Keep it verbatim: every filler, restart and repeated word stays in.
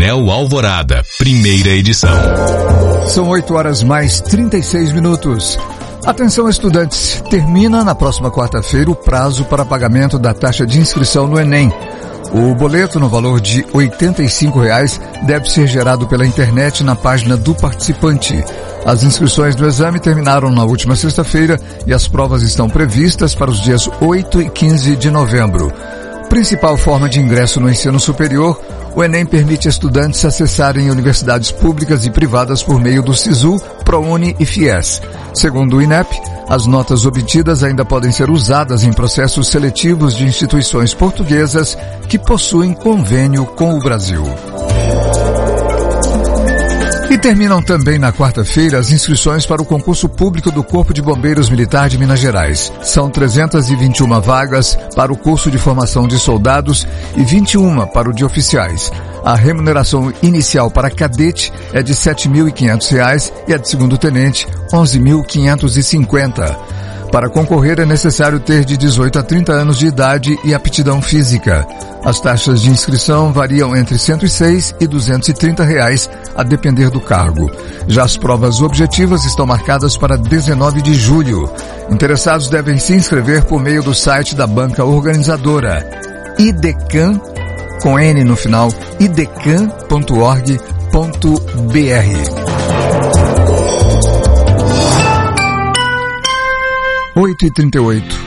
Anel Alvorada, primeira edição. São oito horas mais trinta e seis minutos. Atenção, estudantes, termina na próxima quarta-feira o prazo para pagamento da taxa de inscrição no Enem. O boleto, no valor de oitenta e cinco reais, deve ser gerado pela internet na página do participante. As inscrições do exame terminaram na última sexta-feira e as provas estão previstas para os dias oito e quinze de novembro. Principal forma de ingresso no ensino superior, o Enem permite estudantes acessarem universidades públicas e privadas por meio do SISU, ProUni e FIES. Segundo o INEP, as notas obtidas ainda podem ser usadas em processos seletivos de instituições portuguesas que possuem convênio com o Brasil. E terminam também na quarta-feira as inscrições para o concurso público do Corpo de Bombeiros Militar de Minas Gerais. São trezentas e vinte e uma vagas para o curso de formação de soldados e vinte e uma para o de oficiais. A remuneração inicial para cadete é de sete mil e quinhentos reais e a de segundo tenente onze mil quinhentos e cinquenta. Para concorrer é necessário ter de dezoito a trinta anos de idade e aptidão física. As taxas de inscrição variam entre cento e seis e duzentos e trinta reais, a depender do cargo. Já as provas objetivas estão marcadas para dezenove de julho. Interessados devem se inscrever por meio do site da banca organizadora, idecam, com N no final, idecam ponto org ponto br. oito e trinta e oito.